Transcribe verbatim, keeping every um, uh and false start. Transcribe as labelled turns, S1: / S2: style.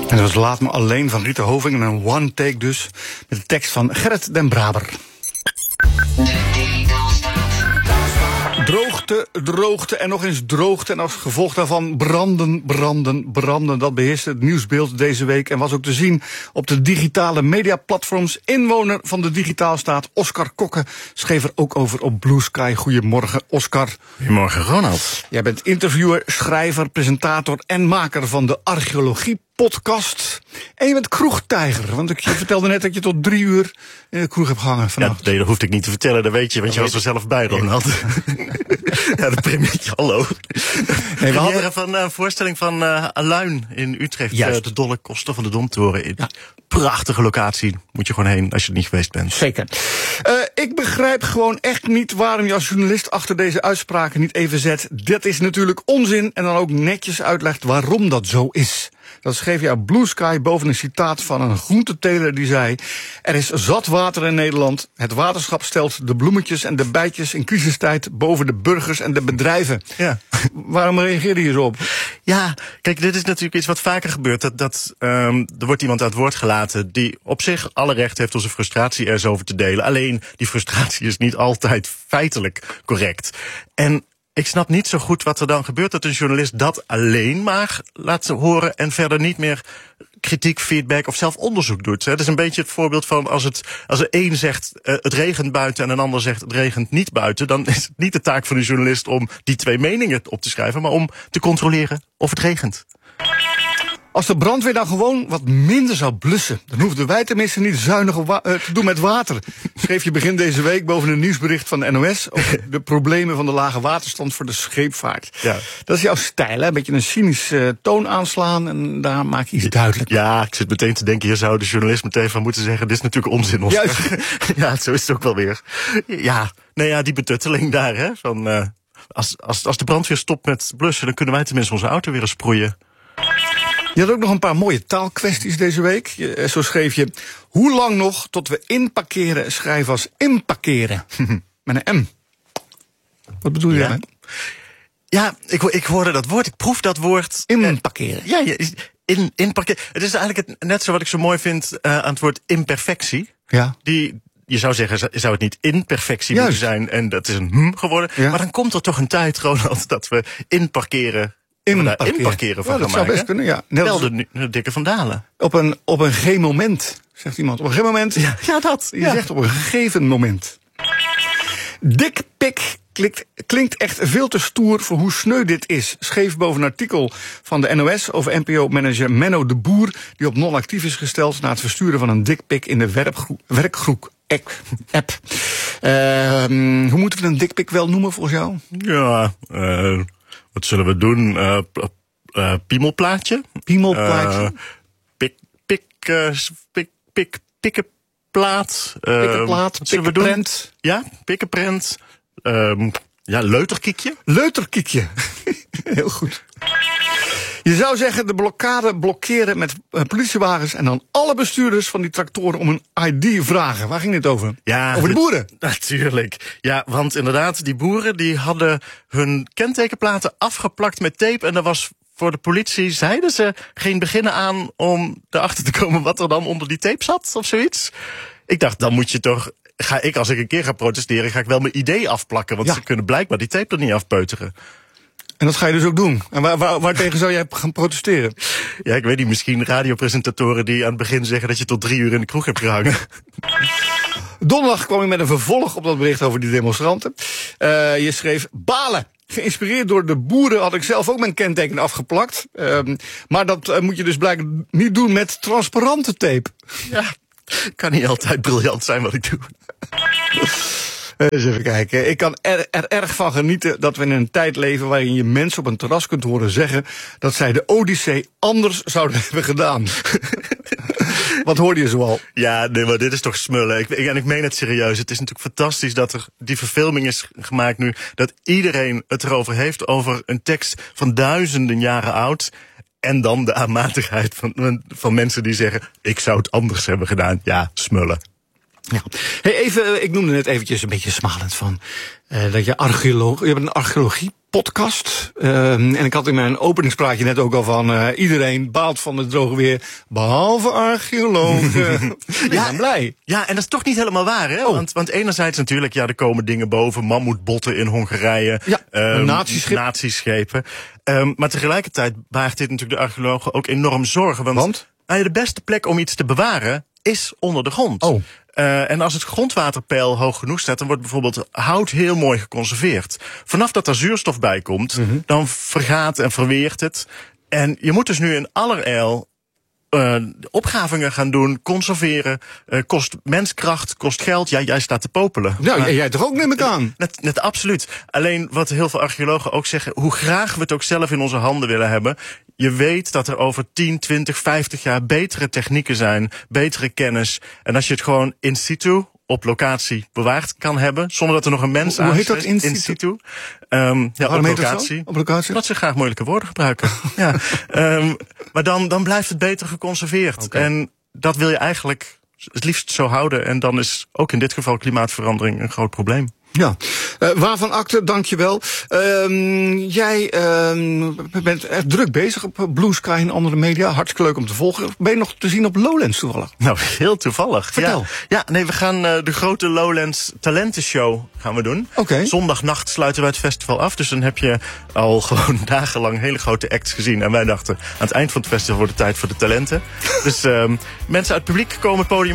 S1: En dat was Laat me alleen van Rita Hoving en een one take dus met de tekst van Gerrit den Braber. Droogte, droogte en nog eens droogte en als gevolg daarvan branden, branden, branden. Dat beheerste het nieuwsbeeld deze week en was ook te zien op de digitale mediaplatforms. Inwoner van de digitaalstaat Oscar Kokke schreef er ook over op Blue Sky. Goedemorgen, Oscar.
S2: Goedemorgen, Ronald.
S1: Jij bent interviewer, schrijver, presentator en maker van de Archeologie podcast. En je bent kroegtijger, want ik je vertelde net dat je tot drie uur in de kroeg hebt gehangen vannacht.
S2: Ja, nee, dat hoefde ik niet te vertellen, dat weet je, want dat je was er zelf bij, Ronald. Ja, de premiertje, hallo. Nee, we hadden van een uh, voorstelling van uh, Aluin in Utrecht. Uh, de Dolle Koster van de Domtoren. Ja. Prachtige locatie, moet je gewoon heen als je er niet geweest bent.
S1: Zeker. Uh, ik begrijp gewoon echt niet waarom je als journalist achter deze uitspraken niet even zet. Dat is natuurlijk onzin en dan ook netjes uitlegt waarom dat zo is. Dat schreef je op Blue Sky boven een citaat van een groenteteler die zei: er is zat water in Nederland. Het waterschap stelt de bloemetjes en de bijtjes in crisistijd boven de burgers en de bedrijven. Ja. Waarom reageerde je zo op?
S2: Ja, kijk, dit is natuurlijk iets wat vaker gebeurt. Dat, dat, um, er wordt iemand aan het woord gelaten die op zich alle recht heeft om zijn frustratie er zo over te delen. Alleen, die frustratie is niet altijd feitelijk correct. En ik snap niet zo goed wat er dan gebeurt dat een journalist dat alleen maar laat horen en verder niet meer kritiek, feedback of zelf onderzoek doet. Het is een beetje het voorbeeld van als, het, als er één zegt uh, het regent buiten en een ander zegt het regent niet buiten, dan is het niet de taak van een journalist om die twee meningen op te schrijven, maar om te controleren of het regent.
S1: Als de brandweer dan gewoon wat minder zou blussen, dan hoefden wij tenminste niet zuinig wa- uh, te doen met water. Schreef je begin deze week boven een nieuwsbericht van de N O S over de problemen van de lage waterstand voor de scheepvaart. Ja. Dat is jouw stijl, hè? Een beetje een cynische uh, toon aanslaan en daar maak je iets duidelijk.
S2: Ja, ik zit meteen te denken, hier zou de journalist meteen van moeten zeggen, dit is natuurlijk onzin.
S1: Juist.
S2: Ja, zo is het ook wel weer. Ja, nou ja, die betutteling daar, hè. Van, uh, als, als, als de brandweer stopt met blussen, dan kunnen wij tenminste onze auto weer eens sproeien.
S1: Je had ook nog een paar mooie taalkwesties deze week. Je, zo schreef je: hoe lang nog tot we inparkeren schrijven als inparkeren? Met een M. Wat bedoel je
S2: ja.
S1: daarmee?
S2: Ja, ik, ik hoorde dat woord, ik proef dat woord.
S1: Inparkeren.
S2: Ja, ja in, inparkeren. Het is eigenlijk het, net zo wat ik zo mooi vind uh, aan het woord imperfectie. Ja. Die, je zou zeggen, zou het niet imperfectie Juist. moeten zijn en dat is een hm geworden. Ja. Maar dan komt er toch een tijd, Ronald, dat we inparkeren
S1: Inparkeren.
S2: inparkeren van
S1: ja, dat
S2: gaan
S1: zou
S2: maken.
S1: best kunnen, ja. Net
S2: Wel de, de dikke Van Dalen.
S1: Op een, op een gegeven moment, zegt iemand. Op een gegeven moment.
S2: Ja, ja dat.
S1: Je
S2: ja.
S1: zegt op een gegeven moment. Dikpik klinkt, klinkt echt veel te stoer voor hoe sneu dit is. Schreef boven een artikel van de N O S over N P O-manager Menno de Boer, die op non-actief is gesteld na het versturen van een dikpik in de werkgroep. werkgroep. App. Uh, hoe moeten we een dikpik wel noemen volgens jou?
S2: Ja, uh, wat zullen we doen? Uh, uh, piemelplaatje?
S1: Piemelplaatje.
S2: Uh, pik, pik, uh, pik, pik, pikkenplaat. Uh,
S1: pikkenplaat,
S2: wat zullen we doen? Ja, pikkenprent. Uh, ja, leuterkiekje.
S1: Leuterkiekje. Heel goed. Je zou zeggen, de blokkade blokkeren met uh, politiewagens en dan alle bestuurders van die tractoren om een I D vragen. Waar ging dit over?
S2: Ja,
S1: over de boeren?
S2: Natuurlijk. Ja, want inderdaad, die boeren die hadden hun kentekenplaten afgeplakt met tape en dat was voor de politie, zeiden ze, geen beginnen aan om erachter te komen wat er dan onder die tape zat of zoiets. Ik dacht, dan moet je toch, ga ik als ik een keer ga protesteren, ga ik wel mijn idee afplakken, want ja. ze kunnen blijkbaar die tape er niet afpeuteren.
S1: En dat ga je dus ook doen. En waar, waar, waar tegen zou jij gaan protesteren?
S2: Ja, ik weet niet, misschien radiopresentatoren die aan het begin zeggen dat je tot drie uur in de kroeg hebt gehangen.
S1: Donderdag kwam je met een vervolg op dat bericht over die demonstranten. Uh, je schreef balen. Geïnspireerd door de boeren had ik zelf ook mijn kenteken afgeplakt. Uh, maar dat uh, moet je dus blijkbaar niet doen met transparante tape.
S2: Ja, kan niet altijd briljant zijn wat ik doe.
S1: Eens even kijken. Ik kan er, er erg van genieten dat we in een tijd leven waarin je mensen op een terras kunt horen zeggen dat zij de Odyssee anders zouden hebben gedaan. Wat hoorde je zoal?
S2: Ja, nee, maar dit is toch smullen. Ik, en ik meen het serieus. Het is natuurlijk fantastisch dat er die verfilming is gemaakt nu, dat iedereen het erover heeft, over een tekst van duizenden jaren oud. En dan de aanmatigheid van, van mensen die zeggen, ik zou het anders hebben gedaan. Ja, smullen.
S1: Ja. Hey, even, ik noemde net eventjes een beetje smalend van uh, dat je archeoloog, je hebt een archeologie podcast. Uh, en ik had in mijn openingspraatje net ook al van uh, iedereen baalt van het droge weer, behalve archeologen. Ik
S2: Ja,
S1: ben blij.
S2: Ja, en dat is toch niet helemaal waar, hè?
S1: Oh.
S2: Want, want enerzijds natuurlijk, ja, er komen dingen boven, mammoetbotten in Hongarije,
S1: Ja, een
S2: um,
S1: natieschip.
S2: natieschepen. Um, maar tegelijkertijd baart dit natuurlijk de archeologen ook enorm zorgen. Want,
S1: Want?
S2: Nou ja, de beste plek om iets te bewaren is onder de grond.
S1: Oh.
S2: Uh, en als het grondwaterpeil hoog genoeg staat, dan wordt bijvoorbeeld hout heel mooi geconserveerd. Vanaf dat er zuurstof bij komt, mm-hmm. dan vergaat en verweert het. En je moet dus nu in allerijl uh, opgravingen gaan doen, conserveren. Uh, kost menskracht, kost geld. Ja, jij staat te popelen.
S1: Ja,
S2: maar,
S1: jij toch ook, neem ik aan.
S2: Net, net absoluut. Alleen wat heel veel archeologen ook zeggen, hoe graag we het ook zelf in onze handen willen hebben, je weet dat er over tien, twintig, vijftig jaar betere technieken zijn, betere kennis. En als je het gewoon in situ, op locatie, bewaard kan hebben, zonder dat er nog een mens aan
S1: zit. Hoe heet dat, in situ?
S2: In situ. Um, ja, op locatie.
S1: op locatie.
S2: Dat ze graag moeilijke woorden gebruiken. ja. um, maar dan, dan blijft het beter geconserveerd.
S1: Okay.
S2: En dat wil je eigenlijk het liefst zo houden. En dan is ook in dit geval klimaatverandering een groot probleem.
S1: Ja, uh, waarvan akte, dankjewel. Um, jij um, bent echt druk bezig op Blue Sky en andere media. Hartstikke leuk om te volgen. Ben je nog te zien op Lowlands toevallig?
S2: Nou, heel toevallig.
S1: Vertel.
S2: Ja, ja nee, we gaan uh, de grote Lowlands Talentenshow gaan we doen.
S1: Oké. Okay.
S2: Zondagnacht sluiten wij het festival af. Dus dan heb je al gewoon dagenlang hele grote acts gezien. En wij dachten, aan het eind van het festival wordt het tijd voor de talenten. Dus um, mensen uit het publiek komen het podium